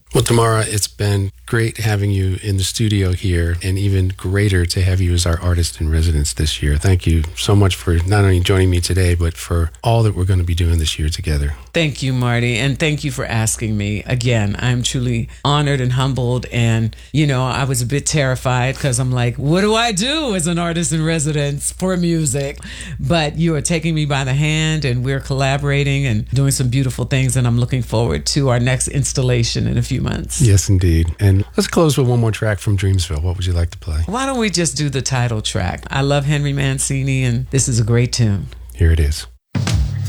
Well, Tamara, it's been great having you in the studio here, and even greater to have you as our artist in residence this year. Thank you so much for not only joining me today, but for all that we're going to be doing this year together. Thank you, Marty, and thank you for asking me. Again, I'm truly honored and humbled, and, I was a bit terrified because I'm like, what do I do as an artist in residence for music? But you are taking me by the hand, and we're collaborating and doing some beautiful things, and I'm looking forward to our next installation in a few months. Yes, indeed. And let's close with one more track from Dreamsville. What would you like to play? Why don't we just do the title track? I love Henry Mancini, and this is a great tune. Here it is.